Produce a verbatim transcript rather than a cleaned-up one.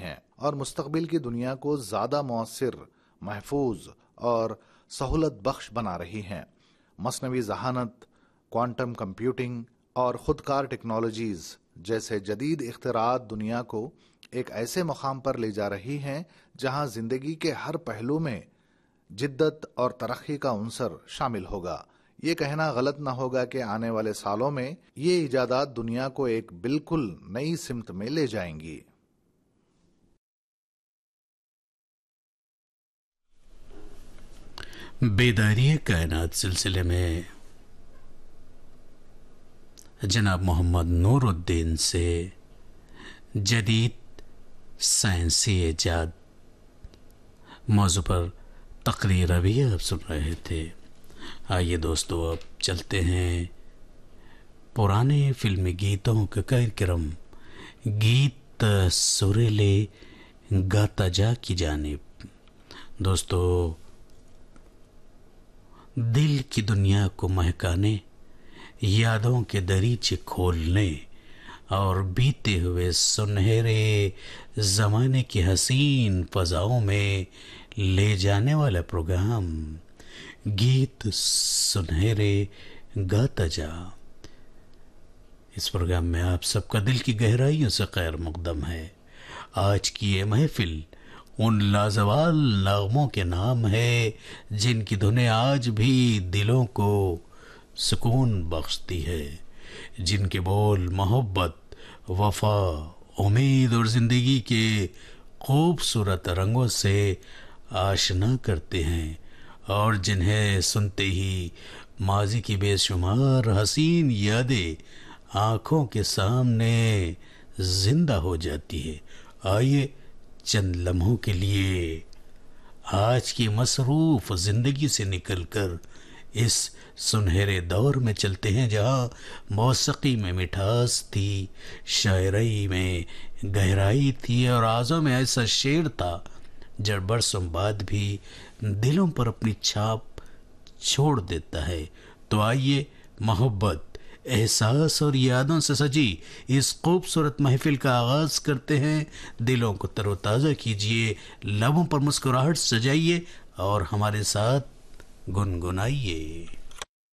ہیں اور مستقبل کی دنیا کو زیادہ مؤثر، محفوظ اور سہولت بخش بنا رہی ہیں۔ مصنوعی ذہانت، کوانٹم کمپیوٹنگ اور خودکار ٹیکنالوجیز جیسے جدید اختراعات دنیا کو ایک ایسے مقام پر لے جا رہی ہیں جہاں زندگی کے ہر پہلو میں جدت اور ترقی کا عنصر شامل ہوگا۔ یہ کہنا غلط نہ ہوگا کہ آنے والے سالوں میں یہ ایجادات دنیا کو ایک بالکل نئی سمت میں لے جائیں گی۔ بیداری کائنات سلسلے میں جناب محمد نور الدین سے جدید سائنسی ایجاد موضوع پر تقریر ابھی آپ سن رہے تھے۔ آئیے دوستو اب چلتے ہیں پرانے فلمی گیتوں کے کارکرم گیت سریلے گاتا جا کی جانب۔ دوستو دل کی دنیا کو مہکانے، یادوں کے دریچے کھولنے اور بیتے ہوئے سنہرے زمانے کی حسین فضاؤں میں لے جانے والا پروگرام گیت سنہرے گاتا جا۔ اس پروگرام میں آپ سب کا دل کی گہرائیوں سے خیر مقدم ہے۔ آج کی یہ محفل ان لازوال نغموں کے نام ہے جن کی دھنیں آج بھی دلوں کو سکون بخشتی ہے، جن کے بول محبت، وفا، امید اور زندگی کے خوبصورت رنگوں سے آشنا کرتے ہیں، اور جنہیں سنتے ہی ماضی کی بے شمار حسین یادیں آنکھوں کے سامنے زندہ ہو جاتی ہے۔ آئیے چند لمحوں کے لیے آج کی مصروف زندگی سے نکل کر اس سنہرے دور میں چلتے ہیں جہاں موسیقی میں مٹھاس تھی، شاعری میں گہرائی تھی اور آوازوں میں ایسا شعر تھا جو برسوں بعد بھی دلوں پر اپنی چھاپ چھوڑ دیتا ہے۔ تو آئیے محبت، احساس اور یادوں سے سجی اس خوبصورت محفل کا آغاز کرتے ہیں۔ دلوں کو تر و تازہ کیجیے، لبوں پر مسکراہٹ سجائیے اور ہمارے ساتھ گنگنائیے۔